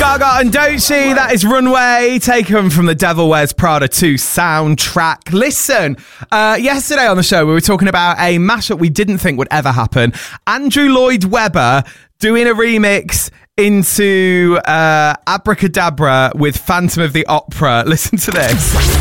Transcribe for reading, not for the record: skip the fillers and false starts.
Gaga and Doechii, that is Runway, taken from the Devil Wears Prada 2 soundtrack. Listen, yesterday on the show we were talking about a mashup we didn't think would ever happen. Andrew Lloyd Webber doing a remix into Abracadabra with Phantom of the Opera. Listen to this.